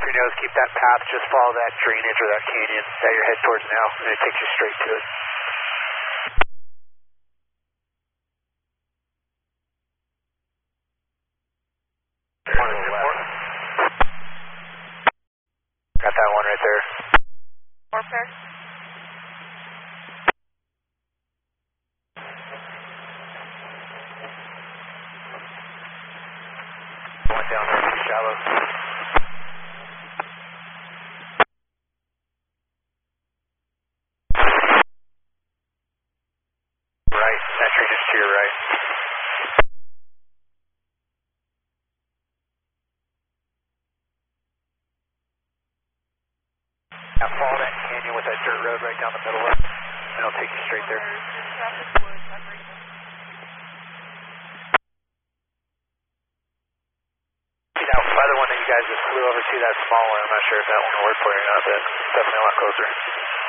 your nose, keep that path, just follow that drainage or that canyon that you're heading towards now, and it takes you straight to it. Got that one right there. More pair. Went down there, too shallow. Right, that drainage to your right. Now follow that canyon with that dirt road right down the middle of it, and it'll take you straight there. See that other one that you guys just flew over to, that small one, I'm not sure if that one will work for you or not, but it's definitely a lot closer.